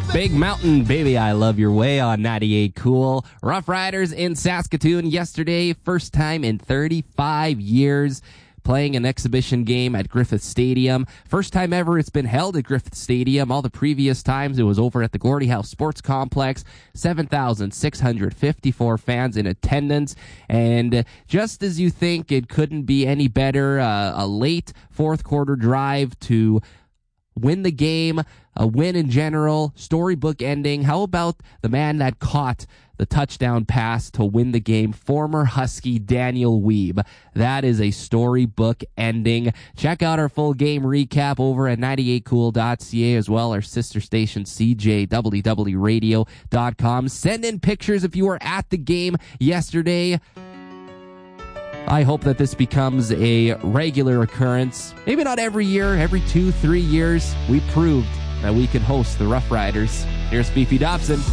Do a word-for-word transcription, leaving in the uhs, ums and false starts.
Big Mountain, baby, I love your way on ninety-eight Cool. Rough Riders in Saskatoon yesterday, first time in thirty-five years playing an exhibition game at Griffith Stadium. First time ever it's been held at Griffith Stadium. All the previous times it was over at the Gordie House Sports Complex. seven thousand six hundred fifty-four fans in attendance. And just as you think it couldn't be any better, uh, a late fourth quarter drive to win the game, a win in general, storybook ending. How about the man that caught the touchdown pass to win the game, former Husky Daniel Weeb? That is a storybook ending. Check out our full game recap over at ninety-eight cool dot c a, as well our sister station c j w w radio dot com. Send in pictures if you were at the game yesterday. I hope that this becomes a regular occurrence. Maybe not every year, every two, three years. We proved that we can host the Rough Riders. Here's Beefy Dobson.